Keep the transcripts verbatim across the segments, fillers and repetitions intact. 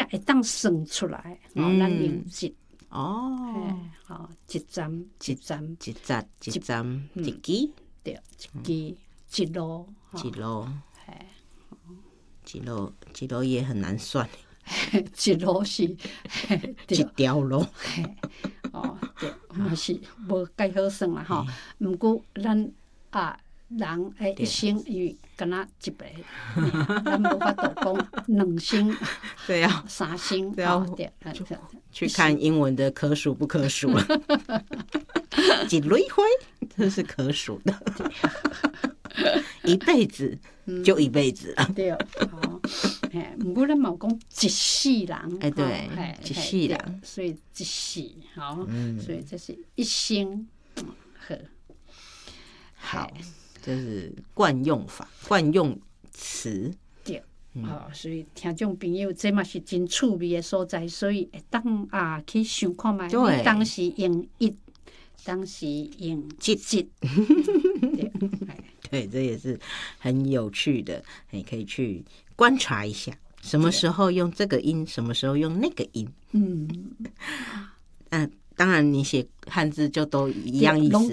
会当算出来，哦，咱用节哦， 哦，一站一站一站一站一支， 对，一支一路一路， 嘿， 一路一路也很难算， 一路是一条路， 哦，对，嘛是无介好算啦吼。毋过咱啊人诶一生伊敢若一个，咱无法度讲两生， 对啊， 三生， 对啊，去看英文的可数不可数了，一蕊花这是可数的，一辈子就一辈子了。 对，哦，嘿，毋过咱嘛有讲一世人， 哎，对，一世人， 所以一世，好，所以这是一生，好， 好。这是惯用法、惯用词。 对，嗯、哦，所以听众朋友，这嘛是真趣味的所在，所以会当啊去想看卖，你当时用一，当时用一节，对， 对，这也是很有趣的，你可以去观察一下，什么时候用这个音，什么时候用那个音。嗯，嗯、呃，当然你写汉字就都一样意思。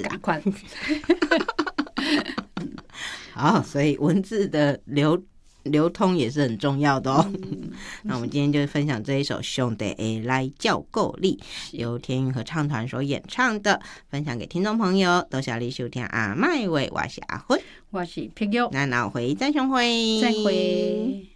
好，所以文字的流流通也是很重要的哦。嗯、那我们今天就分享这一首《兄弟会来照顾你》，由天韵合唱团所演唱的，分享给听众朋友。多谢你收听阿麦话，我是阿芬， 我是碧玉， 那下回再相会， 再会。